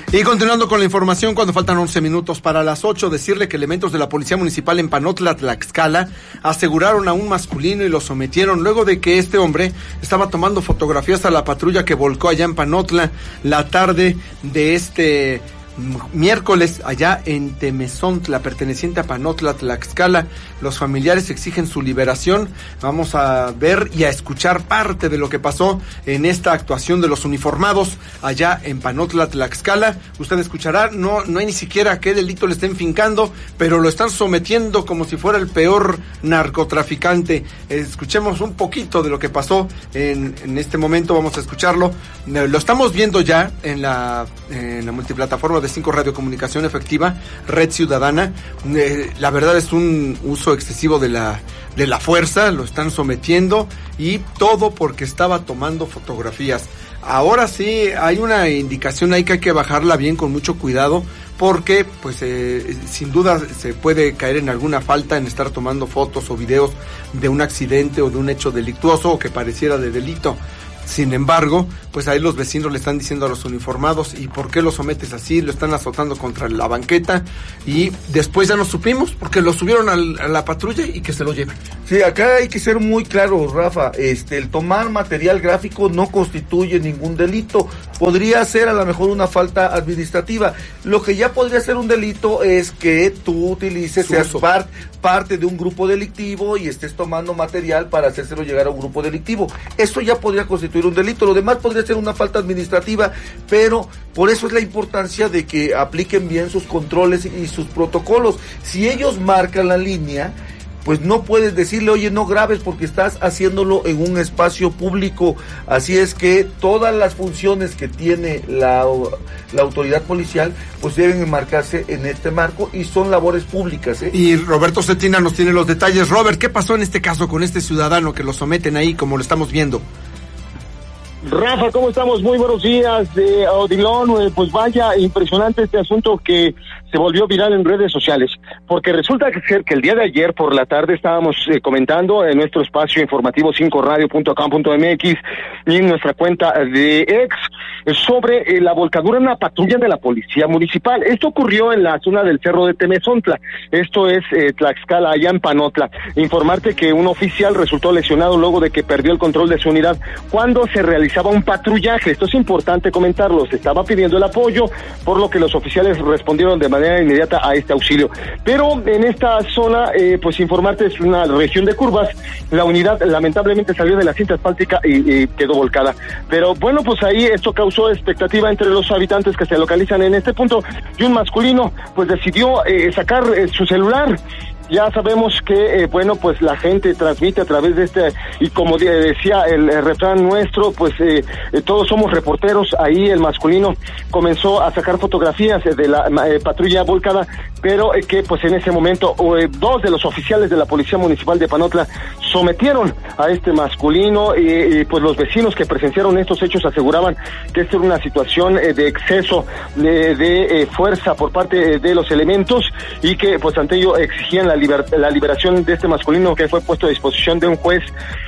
Y continuando con la información, cuando faltan 11 minutos para las 8, decirle que elementos de la Policía Municipal en Panotla, Tlaxcala, aseguraron a un masculino y lo sometieron luego de que este hombre estaba tomando fotografías a la patrulla que volcó allá en Panotla la tarde de este miércoles allá en Temezontla, perteneciente a Panotla, Tlaxcala. Los familiares exigen su liberación. Vamos a ver y a escuchar parte de lo que pasó en esta actuación de los uniformados allá en Panotla, Tlaxcala. Usted escuchará, no hay ni siquiera qué delito le estén fincando, pero lo están sometiendo como si fuera el peor narcotraficante. Escuchemos un poquito de lo que pasó en este momento. Vamos a escucharlo. Lo estamos viendo ya en la multiplataforma de 5 Radiocomunicación Efectiva, Red Ciudadana. La verdad es un uso excesivo de la fuerza, lo están sometiendo y todo porque estaba tomando fotografías. Ahora sí hay una indicación ahí que hay que bajarla bien con mucho cuidado, porque pues sin duda se puede caer en alguna falta en estar tomando fotos o videos de un accidente o de un hecho delictuoso o que pareciera de delito. Sin embargo, pues ahí los vecinos le están diciendo a los uniformados, ¿y por qué lo sometes así? Lo están azotando contra la banqueta y después ya no supimos porque lo subieron a la patrulla y que se lo lleven. Sí, acá hay que ser muy claro, Rafa, el tomar material gráfico no constituye ningún delito. Podría ser a lo mejor una falta administrativa. Lo que ya podría ser un delito es que tú utilices, seas parte de un grupo delictivo y estés tomando material para hacérselo llegar a un grupo delictivo. Eso ya podría constituir un delito. Lo demás podría ser una falta administrativa, pero por eso es la importancia de que apliquen bien sus controles y sus protocolos. Si ellos marcan la línea, pues no puedes decirle, oye, no grabes porque estás haciéndolo en un espacio público. Así es que todas las funciones que tiene la autoridad policial, pues deben enmarcarse en este marco y son labores públicas, ¿eh? Y Roberto Cetina nos tiene los detalles. Robert, ¿qué pasó en este caso con este ciudadano que lo someten ahí como lo estamos viendo? Rafa, ¿cómo estamos? Muy buenos días, Odilon. Pues vaya, impresionante este asunto que se volvió viral en redes sociales, porque resulta ser que el día de ayer por la tarde estábamos comentando en nuestro espacio informativo 5radio.com.mx y en nuestra cuenta de X sobre la volcadura en una patrulla de la Policía Municipal. Esto ocurrió en la zona del Cerro de Temezontla, esto es Tlaxcala, allá en Panotla. Informarte que un oficial resultó lesionado luego de que perdió el control de su unidad cuando se realizaba un patrullaje. Esto es importante comentarlo, se estaba pidiendo el apoyo, por lo que los oficiales respondieron de manera inmediata a este auxilio. Pero en esta zona, pues informarte, es una región de curvas, la unidad lamentablemente salió de la cinta asfáltica y quedó volcada. Pero bueno, pues ahí esto causó expectativa entre los habitantes que se localizan en este punto, y un masculino pues decidió sacar su celular. Ya sabemos que, bueno, pues la gente transmite a través de y como decía el refrán nuestro, pues todos somos reporteros. Ahí el masculino comenzó a sacar fotografías de la patrulla volcada, pero que pues en ese momento dos de los oficiales de la Policía Municipal de Panotla sometieron a este masculino y pues los vecinos que presenciaron estos hechos aseguraban que esta era una situación de exceso de fuerza por parte de los elementos y que pues ante ello exigían la liberación de este masculino, que fue puesto a disposición de un juez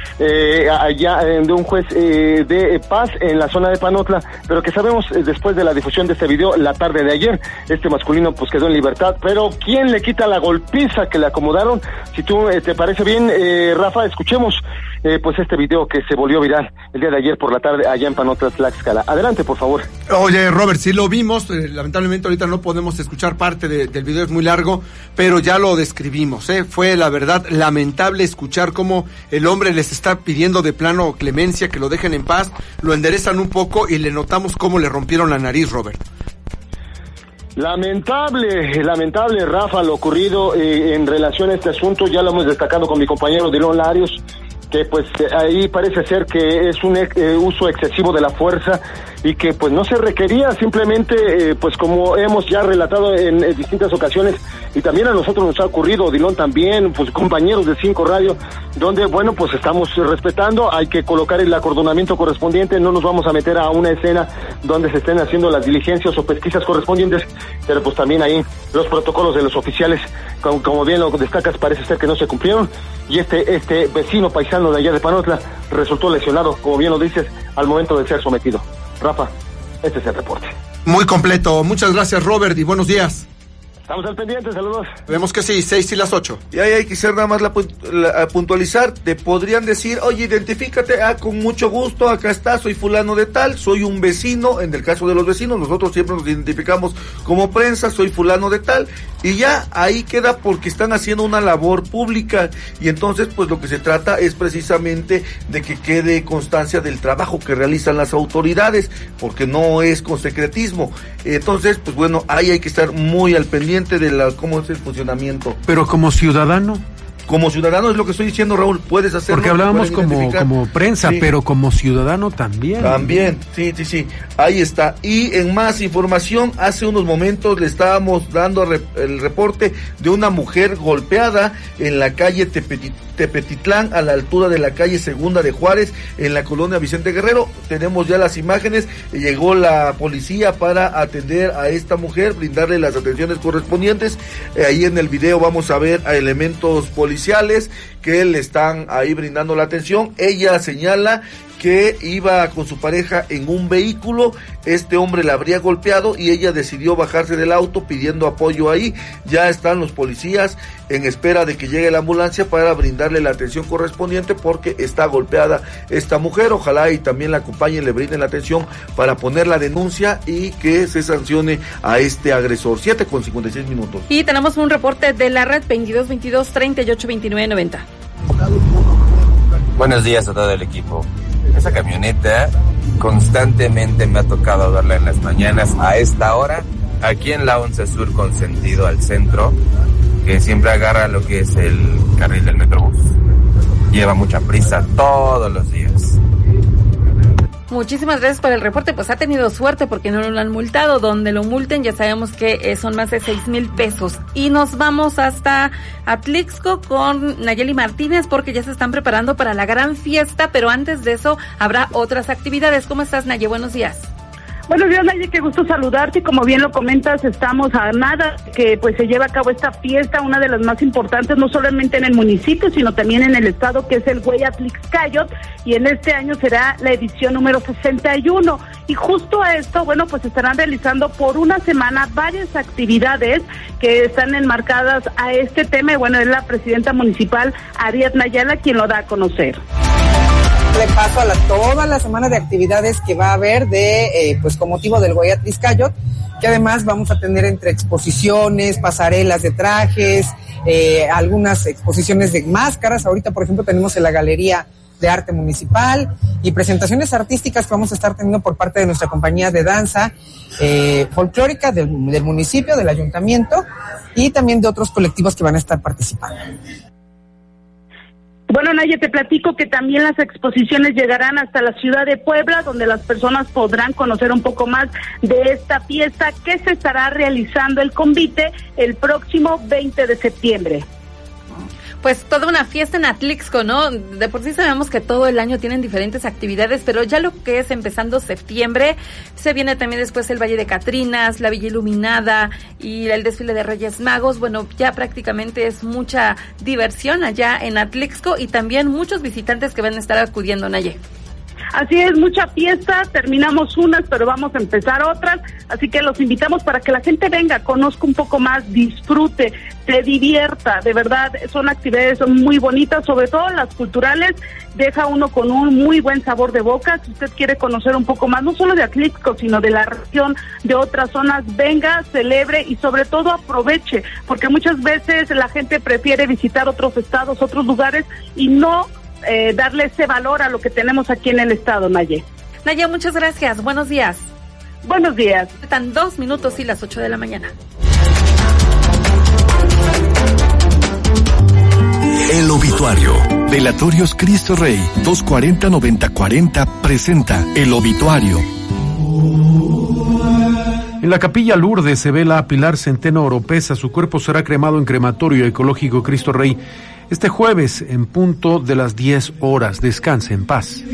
de paz en la zona de Panotla, pero que sabemos después de la difusión de este video la tarde de ayer, este masculino pues quedó en libertad. Pero ¿quién le quita la golpiza que le acomodaron? Si tú te parece bien, Rafa, escuchemos pues este video que se volvió viral el día de ayer por la tarde allá en Panotla, Tlaxcala. Adelante, por favor. Oye, Robert, sí lo vimos, lamentablemente ahorita no podemos escuchar parte del video, es muy largo, pero ya lo describimos, fue la verdad lamentable escuchar cómo el hombre les está pidiendo de plano clemencia, que lo dejen en paz, lo enderezan un poco y le notamos cómo le rompieron la nariz, Robert. Lamentable, Rafa, lo ocurrido en relación a este asunto. Ya lo hemos destacado con mi compañero Dilón Larios, que pues ahí parece ser que es un uso excesivo de la fuerza y que pues no se requería, simplemente pues como hemos ya relatado en distintas ocasiones, y también a nosotros nos ha ocurrido, Dilón también, pues compañeros de 5 Radio, donde bueno, pues estamos respetando, hay que colocar el acordonamiento correspondiente, no nos vamos a meter a una escena donde se estén haciendo las diligencias o pesquisas correspondientes, pero pues también ahí los protocolos de los oficiales, como bien lo destacas, parece ser que no se cumplieron, y este vecino paisano de allá de Panotla resultó lesionado, como bien lo dices, al momento de ser sometido. Rafa, este es el reporte. Muy completo. Muchas gracias, Robert, y buenos días. Estamos al pendiente, saludos. Vemos que sí, 6 y las 8. Y ahí hay que ser nada más a puntualizar. Te podrían decir, oye, identifícate, con mucho gusto, acá está, soy fulano de tal, soy un vecino. En el caso de los vecinos, nosotros siempre nos identificamos como prensa, soy fulano de tal, y ya ahí queda, porque están haciendo una labor pública, y entonces pues lo que se trata es precisamente de que quede constancia del trabajo que realizan las autoridades, porque no es con secretismo. Entonces, pues bueno, ahí hay que estar muy al pendiente de cómo es el funcionamiento. Pero como ciudadano es lo que estoy diciendo, Raúl, puedes hacerlo. Porque hablábamos como prensa, sí. Pero como ciudadano también. También, sí, ahí está. Y en más información, hace unos momentos le estábamos dando el reporte de una mujer golpeada en la calle Tepetitlán, a la altura de la calle Segunda de Juárez, en la colonia Vicente Guerrero. Tenemos ya las imágenes, llegó la policía para atender a esta mujer, brindarle las atenciones correspondientes. Ahí en el video vamos a ver a elementos policiales que le están ahí brindando la atención. Ella señala que iba con su pareja en un vehículo, este hombre la habría golpeado y ella decidió bajarse del auto pidiendo apoyo ahí. Ya están los policías en espera de que llegue la ambulancia para brindarle la atención correspondiente, porque está golpeada esta mujer. Ojalá y también la acompañen, le brinden la atención para poner la denuncia y que se sancione a este agresor. 7:56 minutos. Y tenemos un reporte de la red 22 22 38 29 90. Buenos días a todo el equipo. Esa camioneta constantemente me ha tocado verla en las mañanas a esta hora, aquí en la 11 Sur con sentido al centro, que siempre agarra lo que es el carril del Metrobús. Lleva mucha prisa todos los días. Muchísimas gracias por el reporte. Pues ha tenido suerte porque no lo han multado. Donde lo multen ya sabemos que son más de 6,000 pesos. Y nos vamos hasta Atlixco con Nayeli Martínez, porque ya se están preparando para la gran fiesta, pero antes de eso habrá otras actividades. ¿Cómo estás, Nayeli? Buenos días. Buenos días, Nayeli, qué gusto saludarte. Como bien lo comentas, estamos a nada que pues se lleve a cabo esta fiesta, una de las más importantes, no solamente en el municipio, sino también en el estado, que es el Hueyatlixcayot, y en este año será la edición número 61. Y justo a esto, bueno, pues estarán realizando por una semana varias actividades que están enmarcadas a este tema, y bueno, es la presidenta municipal, Ariadna Ayala, quien lo da a conocer. Repaso a toda la semana de actividades que va a haber pues con motivo del Hueyatlixcayot, que además vamos a tener entre exposiciones, pasarelas de trajes, algunas exposiciones de máscaras. Ahorita, por ejemplo, tenemos en la Galería de Arte Municipal y presentaciones artísticas que vamos a estar teniendo por parte de nuestra compañía de danza folclórica del municipio, del ayuntamiento, y también de otros colectivos que van a estar participando. Bueno, Naya, te platico que también las exposiciones llegarán hasta la ciudad de Puebla, donde las personas podrán conocer un poco más de esta fiesta que se estará realizando el convite el próximo 20 de septiembre. Pues toda una fiesta en Atlixco, ¿no? De por sí sabemos que todo el año tienen diferentes actividades, pero ya lo que es empezando septiembre, se viene también después el Valle de Catrinas, la Villa Iluminada y el desfile de Reyes Magos. Bueno, ya prácticamente es mucha diversión allá en Atlixco y también muchos visitantes que van a estar acudiendo, Naye. Así es, mucha fiesta, terminamos unas, pero vamos a empezar otras, así que los invitamos para que la gente venga, conozca un poco más, disfrute, se divierta. De verdad, son actividades muy bonitas, sobre todo las culturales, deja uno con un muy buen sabor de boca. Si usted quiere conocer un poco más, no solo de Atlixco, sino de la región, de otras zonas, venga, celebre y sobre todo aproveche, porque muchas veces la gente prefiere visitar otros estados, otros lugares y no darle ese valor a lo que tenemos aquí en el estado, Naye. Naye, muchas gracias. Buenos días. Buenos días. Están 2 minutos y las 8 de la mañana. El obituario. Velatorios Cristo Rey 240-9040 presenta El obituario. En la Capilla Lourdes se vela a Pilar Centeno Oropesa. Su cuerpo será cremado en Crematorio Ecológico Cristo Rey este jueves en punto de las 10 horas. Descanse en paz.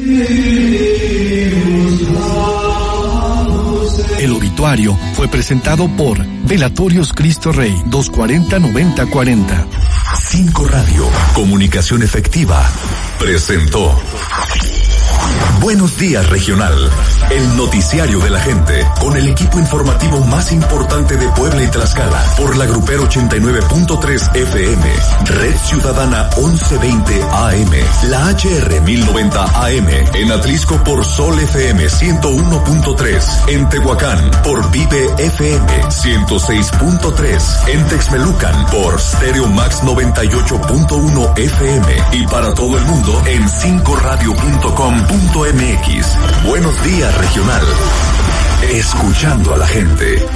El obituario fue presentado por Velatorios Cristo Rey 240-9040. 5 Radio, comunicación efectiva, presentó Buenos días, regional. El noticiario de la gente, con el equipo informativo más importante de Puebla y Tlaxcala, por la Grupero 89.3 FM, Red Ciudadana 1120 AM, la HR 1090 AM, en Atlisco por Sol FM 101.3, en Tehuacán por Vive FM 106.3, en Texmelucan por Stereo Max 98.1 FM y para todo el mundo en 5radio.com.mx. Buenos días, regional. Escuchando a la gente.